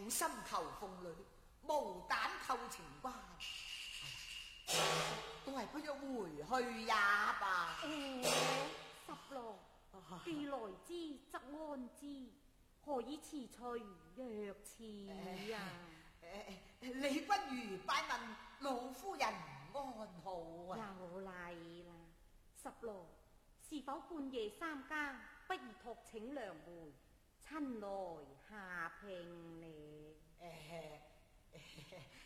心求鳳女，無膽扣情關，都係不如回去也罷。 十郎，既來之則安之，何以遲隨若此呀？ 你不如拜問老夫人安好啊？ 有禮啦，十郎，是否半夜三更，不如託請良媒親來下聘呢？